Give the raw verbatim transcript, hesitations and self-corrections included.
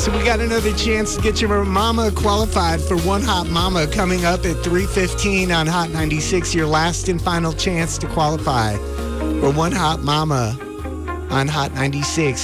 So we got another chance to get your mama qualified for One Hot Mama coming up at three fifteen on Hot ninety-six. Your last and final chance to qualify for One Hot Mama on Hot ninety-six.